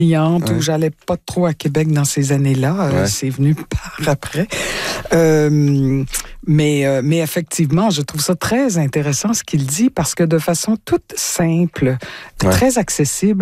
où j'allais pas trop à Québec dans ces années-là. C'est venu par après. Mais effectivement, je trouve ça très intéressant ce qu'il dit parce que de façon toute simple, très accessible,